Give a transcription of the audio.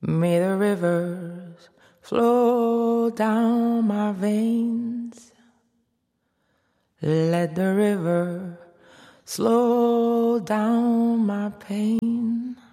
May the rivers flow down my veins. Let the river slow down my pain.